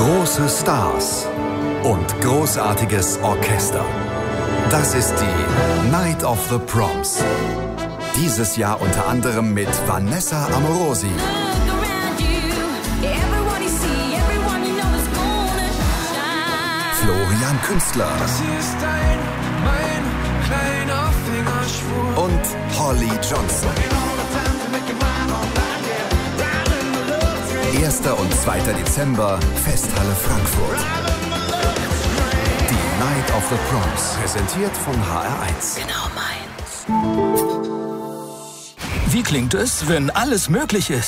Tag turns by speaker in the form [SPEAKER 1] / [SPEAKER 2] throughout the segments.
[SPEAKER 1] Große Stars und großartiges Orchester. Das ist die Night of the Proms. Dieses Jahr unter anderem mit Vanessa Amorosi, Florian Künstler und Holly Johnson. 1. und 2. Dezember, Festhalle Frankfurt. Die Night of the Proms, präsentiert von HR1.
[SPEAKER 2] Genau meins. Wie klingt es, wenn alles möglich ist?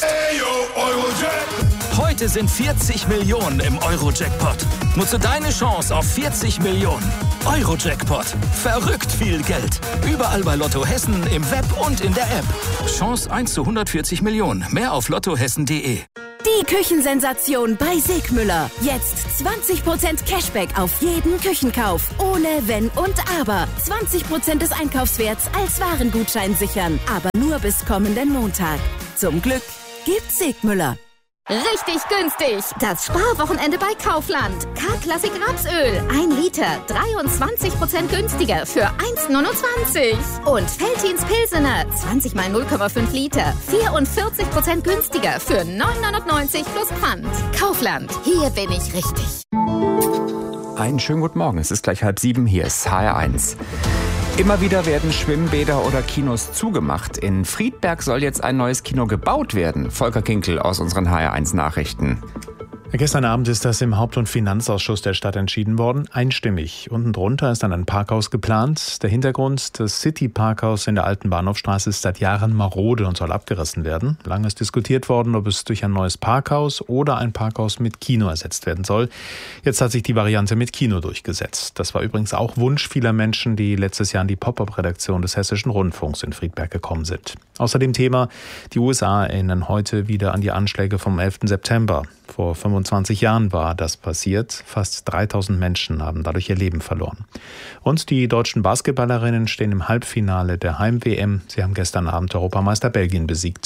[SPEAKER 2] Heute sind 40 Millionen im Euro-Jackpot. Nutze deine Chance auf 40 Millionen. Euro-Jackpot. Verrückt viel Geld. Überall bei Lotto Hessen, im Web und in der App. Chance 1 zu 140 Millionen. Mehr auf lottohessen.de.
[SPEAKER 3] Die Küchensensation bei Sigmüller. Jetzt 20% Cashback auf jeden Küchenkauf. Ohne Wenn und Aber. 20% des Einkaufswerts als Warengutschein sichern. Aber nur bis kommenden Montag. Zum Glück gibt's Sigmüller.
[SPEAKER 4] Richtig günstig. Das Sparwochenende bei Kaufland. K-Klassik Rapsöl. 1 Liter. 23% günstiger für 1,29. Und Veltins Pilsener. 20 mal 0,5 Liter. 44% günstiger für 9,99 plus Pfand. Kaufland. Hier bin ich richtig.
[SPEAKER 5] Einen schönen guten Morgen. Es ist gleich 6:30. Hier ist HR1. Immer wieder werden Schwimmbäder oder Kinos zugemacht. In Friedberg soll jetzt ein neues Kino gebaut werden. Volker Kinkel aus unseren HR1 Nachrichten.
[SPEAKER 6] Gestern Abend ist das im Haupt- und Finanzausschuss der Stadt entschieden worden, einstimmig. Unten drunter ist dann ein Parkhaus geplant. Der Hintergrund, das City-Parkhaus in der Alten Bahnhofstraße ist seit Jahren marode und soll abgerissen werden. Lange ist diskutiert worden, ob es durch ein neues Parkhaus oder ein Parkhaus mit Kino ersetzt werden soll. Jetzt hat sich die Variante mit Kino durchgesetzt. Das war übrigens auch Wunsch vieler Menschen, die letztes Jahr in die Pop-up-Redaktion des Hessischen Rundfunks in Friedberg gekommen sind. Außerdem Thema, die USA erinnern heute wieder an die Anschläge vom 11. September. Vor 25 Jahren war das passiert. Fast 3000 Menschen haben dadurch ihr Leben verloren. Und die deutschen Basketballerinnen stehen im Halbfinale der Heim-WM. Sie haben gestern Abend Europameister Belgien besiegt.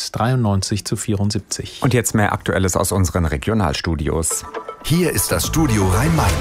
[SPEAKER 6] 93-74.
[SPEAKER 5] Und jetzt mehr Aktuelles aus unseren Regionalstudios.
[SPEAKER 1] Hier ist das Studio Rhein-Main.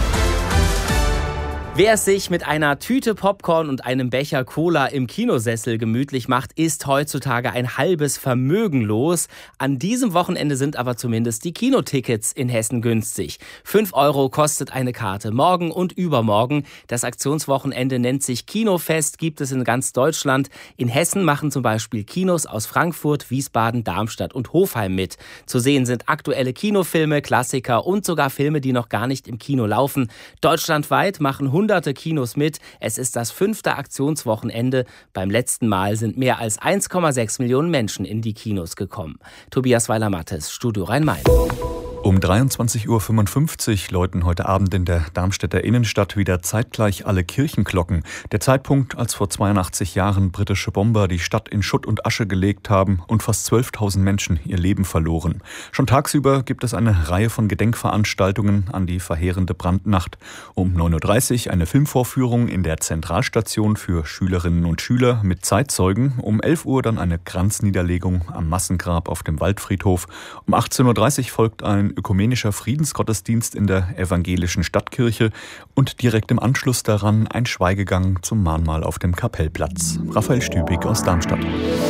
[SPEAKER 7] Wer es sich mit einer Tüte Popcorn und einem Becher Cola im Kinosessel gemütlich macht, ist heutzutage ein halbes Vermögen los. An diesem Wochenende sind aber zumindest die Kinotickets in Hessen günstig. 5 € kostet eine Karte, morgen und übermorgen. Das Aktionswochenende nennt sich Kinofest, gibt es in ganz Deutschland. In Hessen machen zum Beispiel Kinos aus Frankfurt, Wiesbaden, Darmstadt und Hofheim mit. Zu sehen sind aktuelle Kinofilme, Klassiker und sogar Filme, die noch gar nicht im Kino laufen. Deutschlandweit machen hunderte Kinos mit. Es ist das 5. Aktionswochenende. Beim letzten Mal sind mehr als 1,6 Millionen Menschen in die Kinos gekommen. Tobias Weiler-Mattes, Studio Rhein-Main.
[SPEAKER 8] Um 23:55 Uhr läuten heute Abend in der Darmstädter Innenstadt wieder zeitgleich alle Kirchenglocken. Der Zeitpunkt, als vor 82 Jahren britische Bomber die Stadt in Schutt und Asche gelegt haben und fast 12.000 Menschen ihr Leben verloren. Schon tagsüber gibt es eine Reihe von Gedenkveranstaltungen an die verheerende Brandnacht. Um 9:30 Uhr eine Filmvorführung in der Zentralstation für Schülerinnen und Schüler mit Zeitzeugen. Um 11 Uhr dann eine Kranzniederlegung am Massengrab auf dem Waldfriedhof. Um 18:30 Uhr folgt ein ökumenischer Friedensgottesdienst in der evangelischen Stadtkirche und direkt im Anschluss daran ein Schweigegang zum Mahnmal auf dem Kapellplatz. Raphael Stübig aus Darmstadt.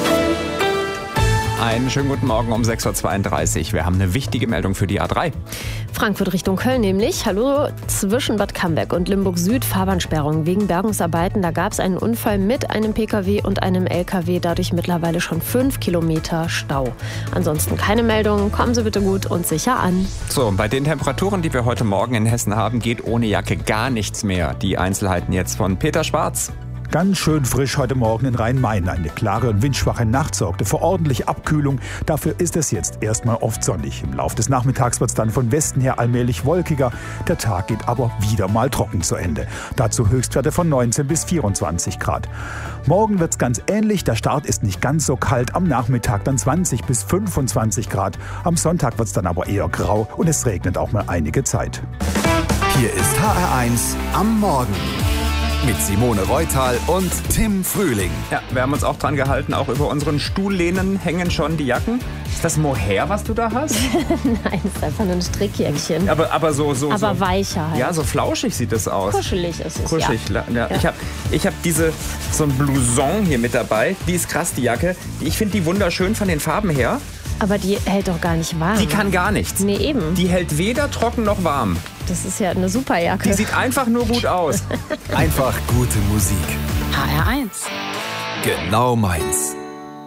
[SPEAKER 5] Einen schönen guten Morgen um 6:32 Uhr. Wir haben eine wichtige Meldung für die A3.
[SPEAKER 9] Frankfurt Richtung Köln nämlich. Hallo, zwischen Bad Camberg und Limburg Süd Fahrbahnsperrung wegen Bergungsarbeiten. Da gab es einen Unfall mit einem Pkw und einem Lkw. Dadurch mittlerweile schon 5 Kilometer Stau. Ansonsten keine Meldung. Kommen Sie bitte gut und sicher an.
[SPEAKER 5] So, bei den Temperaturen, die wir heute Morgen in Hessen haben, geht ohne Jacke gar nichts mehr. Die Einzelheiten jetzt von Peter Schwarz.
[SPEAKER 10] Ganz schön frisch heute Morgen in Rhein-Main. Eine klare und windschwache Nacht sorgte für ordentliche Abkühlung. Dafür ist es jetzt erstmal oft sonnig. Im Laufe des Nachmittags wird es dann von Westen her allmählich wolkiger. Der Tag geht aber wieder mal trocken zu Ende. Dazu Höchstwerte von 19 bis 24 Grad. Morgen wird es ganz ähnlich. Der Start ist nicht ganz so kalt. Am Nachmittag dann 20 bis 25 Grad. Am Sonntag wird es dann aber eher grau und es regnet auch mal einige Zeit.
[SPEAKER 1] Hier ist HR1 am Morgen. Mit Simone Reutal und Tim Frühling.
[SPEAKER 5] Ja, wir haben uns auch dran gehalten, auch über unseren Stuhllehnen hängen schon die Jacken. Ist das Mohair, was du da hast?
[SPEAKER 9] Nein, ist einfach nur ein Strickjäckchen.
[SPEAKER 5] Aber so
[SPEAKER 9] weicher halt.
[SPEAKER 5] Ja, so flauschig sieht es aus.
[SPEAKER 9] Kuschelig ist es,
[SPEAKER 5] Kuschelig, ja. Ich hab so ein Blouson hier mit dabei. Die ist krass, die Jacke. Ich finde die wunderschön von den Farben her.
[SPEAKER 9] Aber die hält doch gar nicht warm.
[SPEAKER 5] Die kann gar nichts.
[SPEAKER 9] Nee, eben.
[SPEAKER 5] Die hält weder trocken noch warm.
[SPEAKER 9] Das ist ja eine super Jacke.
[SPEAKER 5] Die sieht einfach nur gut aus.
[SPEAKER 1] Einfach gute Musik.
[SPEAKER 3] HR1.
[SPEAKER 1] Genau meins.